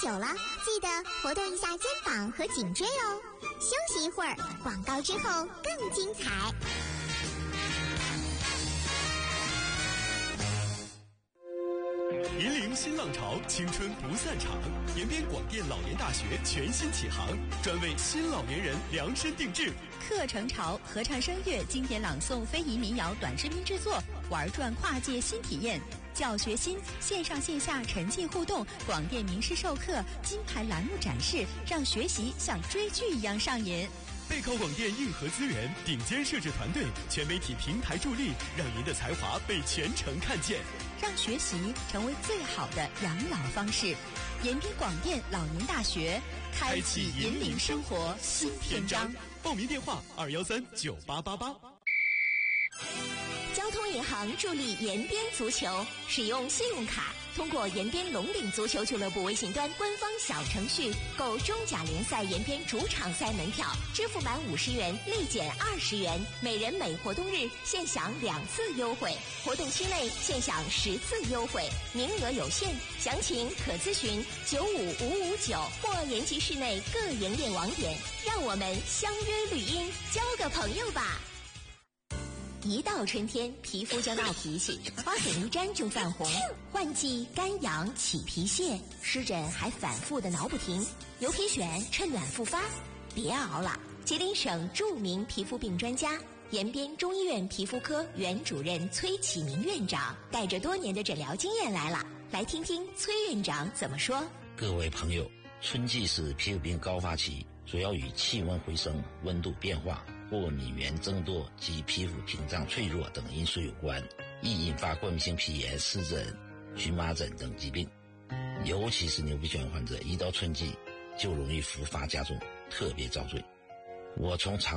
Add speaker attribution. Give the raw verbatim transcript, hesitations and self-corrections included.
Speaker 1: 久了，记得活动一下肩膀和颈椎哦。休息一会儿，广告之后更精彩。
Speaker 2: 引领新浪潮，青春不散场。延边广电老年大学全新启航，专为新老年人量身定制。
Speaker 3: 课程潮，合唱声乐、经典朗诵、非遗民谣短视频制作，玩转跨界新体验。教学新，线上线下沉浸互动，广电名师授课，金牌栏目展示，让学习像追剧一样上瘾。
Speaker 2: 备考广电硬核资源，顶尖摄制团队，全媒体平台助力，让您的才华被全城看见，
Speaker 3: 让学习成为最好的养老方式。延边广电老年大学，开启引领生活新篇章。
Speaker 2: 报名电话：二幺三九八八八。
Speaker 4: 交通银行助力延边足球，使用信用卡，通过延边龙岭足球俱乐部微信端官方小程序购中甲联赛延边主场赛门票，支付满五十元立减二十元，每人每活动日现享两次优惠，活动期内现享十次优惠，名额有限，详情可咨询九五五五九或延吉市内各营业网点。让我们相约绿荫，交个朋友吧。一到春天，皮肤就闹脾气，花粉一沾就泛红，换季干痒起皮屑，湿疹还反复的挠不停。牛皮癣趁暖复发，别熬了！吉林省著名皮肤病专家、延边中医院皮肤科原主任崔启明院长带着多年的诊疗经验来了，来听听崔院长怎么说。
Speaker 5: 各位朋友，春季是皮肤病高发期，主要与气温回升、温度变化或敏原增多及皮肤屏障脆弱等因素有关，易引发过敏性皮炎、湿疹、荨麻疹等疾病。尤其是牛皮癣患者，一到春季就容易复发加重，特别遭罪。我从长